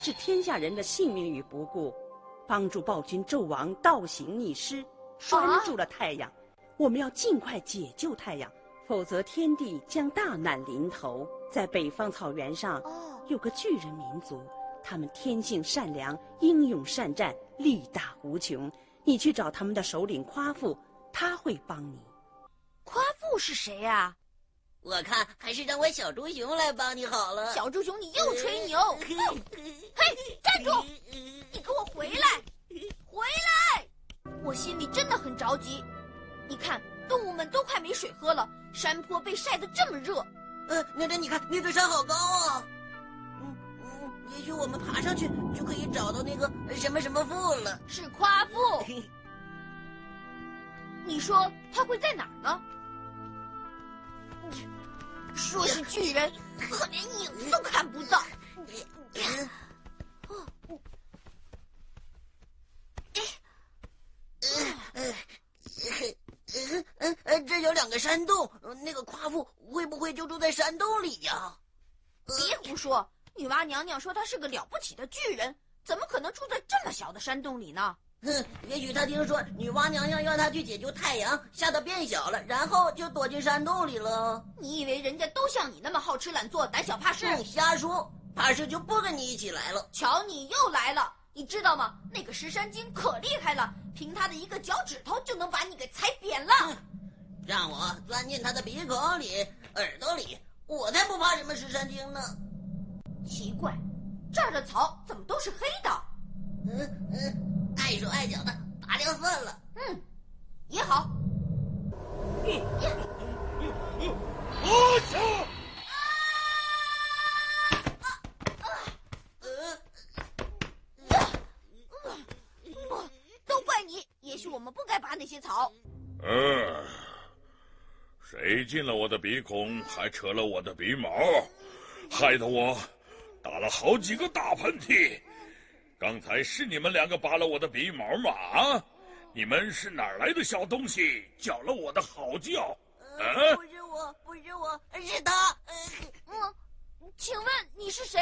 置天下人的性命于不顾，帮助暴君纣王倒行逆施，拴住了太阳。我们要尽快解救太阳，否则天帝将大难临头。在北方草原上，有个巨人民族，他们天性善良，英勇善战，力大无穷。你去找他们的首领夸父，他会帮你。 夸父是谁呀？ 我看还是让我小猪熊来帮你好了。 小猪熊，你又吹牛！嘿，站住！你给我回来！回来！我心里真的很着急。你看，动物们都快没水喝了，山坡被晒得这么热。 那你看，那座山好高啊！也许我们爬上去就可以找到那个什么什么父了。 是夸父。你说他会在哪儿呢？说是巨人，可连影子都看不到。 这有2个山洞，那个夸父会不会就住在山洞里呀？ 别胡说！女娲娘娘说他是个了不起的巨人，怎么可能住在这么小的山洞里呢？ 也许他听说女娲娘娘要他去解救太阳，吓得变小了，然后就躲进山洞里了。 你以为人家都像你那么好吃懒做、胆小怕事？ 瞎说！怕事就不跟你一起来了。 瞧，你又来了！你知道吗？那个石山精可厉害了，凭他的一个脚趾头就能把你给踩扁了。 让我钻进他的鼻孔里、耳朵里，我才不怕什么石山精呢。 奇怪，这儿的草怎么都是黑的？ 碍手碍脚的，拔掉算了。 也好。都怪你！也许我们不该拔那些草。 谁进了我的鼻孔，还扯了我的鼻毛，害得我打了好几个大喷嚏。刚才是你们2个拔了我的鼻毛吗？你们是哪儿来的小东西，叫了我的好叫？ 不是我，是他。 请问你是谁？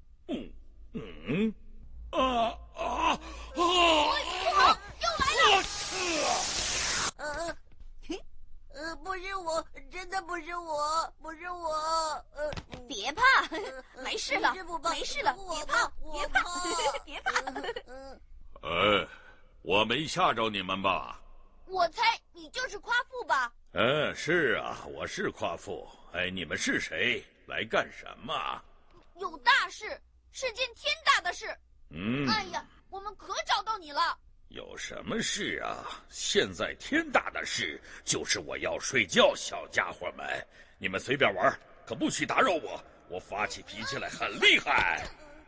不好，又来了！ 不是我，真的不是我，不是我。 别怕，没事了，没事了，别怕，别怕，别怕。 我没吓着你们吧？ 我猜你就是夸父吧？ 是啊，我是夸父。你们是谁？来干什么？ 有大事，是件天大的事。哎呀，我们可找到你了。 有什么事啊？现在天大的事就是我要睡觉，小家伙们，你们随便玩，可不许打扰我。我发起脾气来很厉害。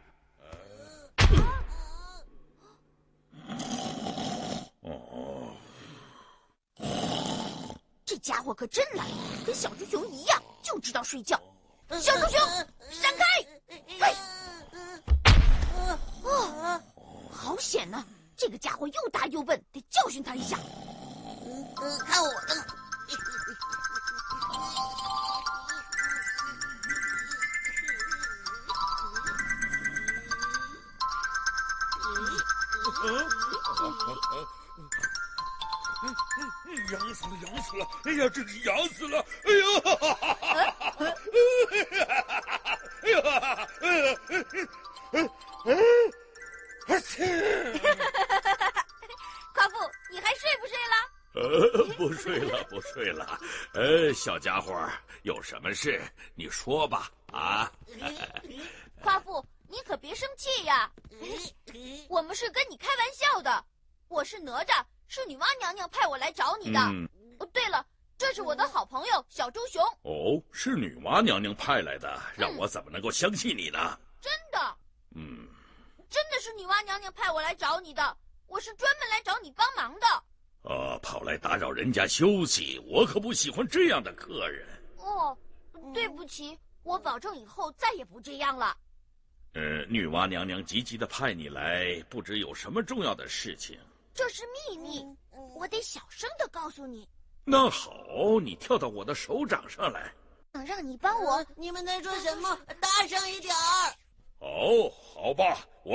这家伙可真懒，跟小猪熊一样，就知道睡觉。小猪熊，闪开！好险呐！这个家伙又大又笨，得教训他一下。 看我的！ 痒死了，痒死了！哎呀，真是痒死了！哎呀！ 夸父，你还睡不睡了？ 不睡了，不睡了。小家伙，有什么事你说吧。 夸父，你可别生气呀。我们是跟你开玩笑的。我是哪吒，是女娲娘娘派我来找你的。对了，这是我的好朋友小猪熊。 是女娲娘娘派来的，让我怎么能够相信你呢？ 真的。真的是女娲娘娘派我来找你的，我是专门来找你帮忙的。 跑来打扰人家休息，我可不喜欢这样的客人。 对不起，我保证以后再也不这样了。 女娲娘娘急急地派你来，不知有什么重要的事情。 这是秘密，我得小声地告诉你。 那好，你跳到我的手掌上来。 想让你帮我。 你们在说什么？大声一点儿！ 哦，好吧，